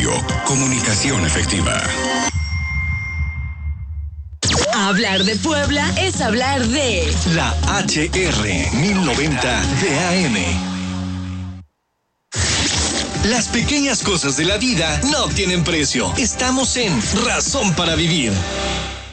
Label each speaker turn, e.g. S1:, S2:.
S1: Radio, comunicación efectiva.
S2: Hablar de Puebla es hablar de
S3: la HR 1090 de AM. Las pequeñas cosas de la vida no tienen precio. Estamos en Razón para Vivir.